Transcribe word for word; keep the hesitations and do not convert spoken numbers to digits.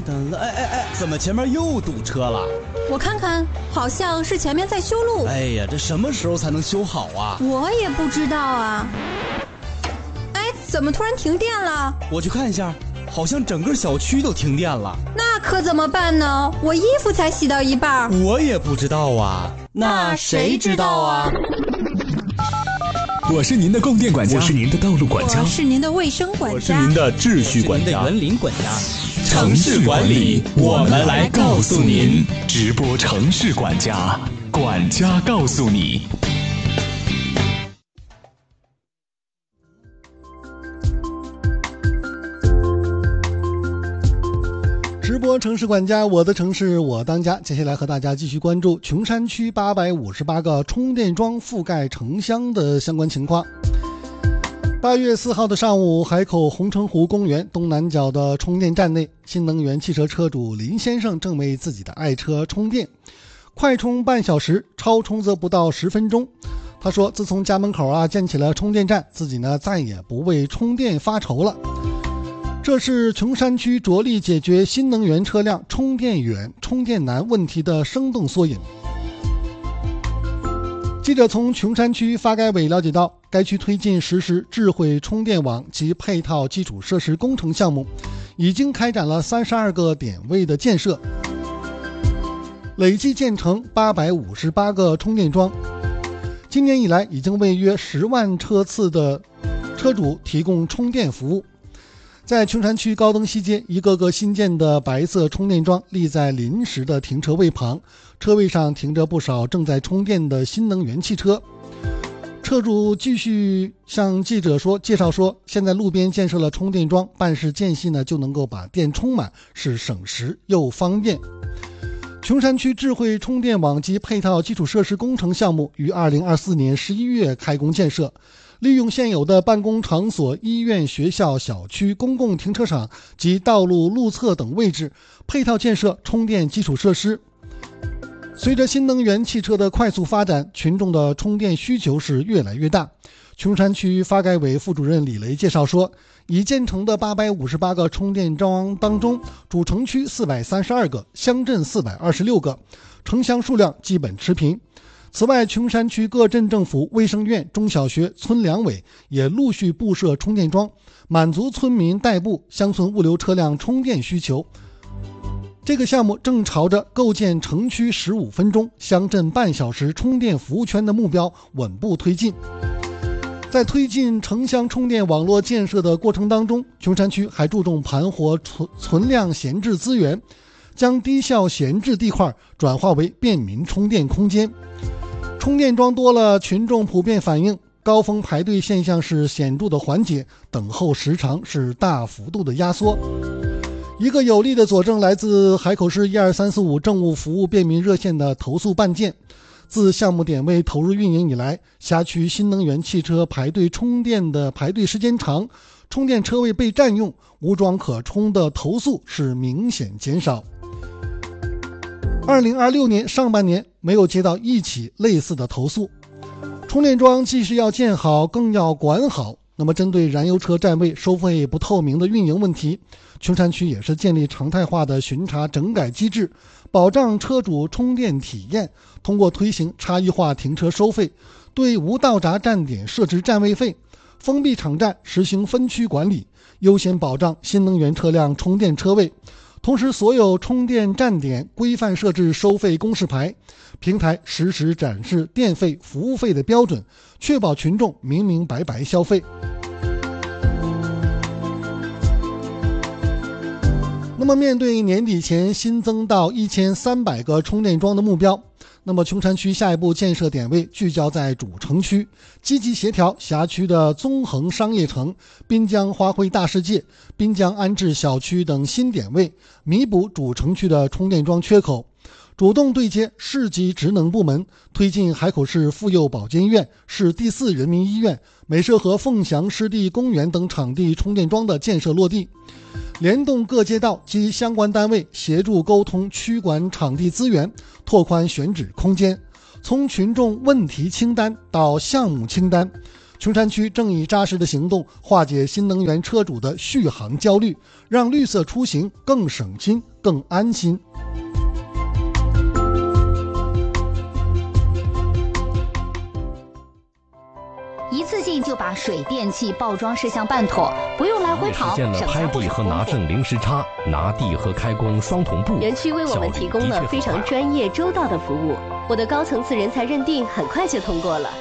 等了，哎哎哎，怎么前面又堵车了？ 我看看，好像是前面在修路。 哎呀，这什么时候才能修好啊？ 我也不知道啊。哎，怎么突然停电了？ 我去看一下，好像整个小区都停电了。 那可怎么办呢？我衣服才洗到一半。 我也不知道啊。那谁知道啊？ 我是您的供电管家，我是您的道路管家， 我是您的卫生管家， 我是您的秩序管家， 园林管家。 城市管理，我们来告诉您。直播城市管家，管家告诉你。 直播城市管家，我的城市我当家。接下来和大家继续关注琼山区八百五十八个充电桩覆盖城乡的相关情况。八月四号的上午，海口红城湖公园东南角的充电站内，新能源汽车车主林先生正为自己的爱车充电，快充半小时，超充则不到十分钟。他说，自从家门口啊建起了充电站，自己呢再也不为充电发愁了。这是琼山区着力解决新能源车辆充电远、充电难问题的生动缩影。记者从琼山区发改委了解到，该区推进实施智慧充电网及配套基础设施工程项目，已经开展了三十二个点位的建设，累计建成八百五十八个充电桩。今年以来，已经为约十万车次的车主提供充电服务。在琼山区高登西街，一个个新建的白色充电桩立在临时的停车位旁，车位上停着不少正在充电的新能源汽车。车主继续向记者说介绍说，现在路边建设了充电桩，办事间隙呢就能够把电充满，是省时又方便。琼山区智慧充电网及配套基础设施工程项目于二零二四年十一月开工建设，利用现有的办公场所、医院、学校、小区、公共停车场及道路路侧等位置，配套建设充电基础设施。随着新能源汽车的快速发展，群众的充电需求是越来越大。琼山区发改委副主任李雷介绍说，已建成的八百五十八个充电桩当中，主城区四百三十二个，乡镇四百二十六个，城乡数量基本持平。此外，琼山区各镇政府、卫生院、中小学、村两委也陆续布设充电桩，满足村民代步、乡村物流车辆充电需求。这个项目正朝着构建城区十五分钟、乡镇半小时充电服务圈的目标稳步推进。在推进城乡充电网络建设的过程当中，琼山区还注重盘活存存量闲置资源，将低效闲置地块转化为便民充电空间。充电桩多了，群众普遍反映高峰排队现象是显著的缓解，等候时长是大幅度的压缩。一个有力的佐证来自海口市一二三四五政务服务便民热线的投诉办件。自项目点位投入运营以来，辖区新能源汽车排队充电的排队时间长，充电车位被占用，无桩可充的投诉是明显减少。二零二六年上半年没有接到一起类似的投诉。充电桩既是要建好，更要管好。那么针对燃油车占位、收费不透明的运营问题，琼山区也是建立常态化的巡查整改机制，保障车主充电体验。通过推行差异化停车收费，对无到闸站点设置占位费，封闭场站实行分区管理，优先保障新能源车辆充电车位。同时，所有充电站点规范设置收费公示牌，平台实时展示电费、服务费的标准，确保群众明明白白消费。那么，面对年底前新增到一千三百个充电桩的目标，那么琼山区下一步建设点位聚焦在主城区，积极协调辖区的纵横商业城、滨江花卉大世界、滨江安置小区等新点位，弥补主城区的充电桩缺口。主动对接市级职能部门，推进海口市妇幼保健院、市第四人民医院、美舍河凤翔湿地公园等场地充电桩的建设落地，联动各街道及相关单位，协助沟通区管场地资源，拓宽选址空间。从群众问题清单到项目清单， 琼山区正以扎实的行动化解新能源车主的续航焦虑，让绿色出行更省心、更安心。 一次性就把水电气报装事项办妥，不用来回跑， 实现了拍地和拿证零时差，拿地和开工双同步。 园区为我们提供了非常专业周到的服务，我的高层次人才认定很快就通过了。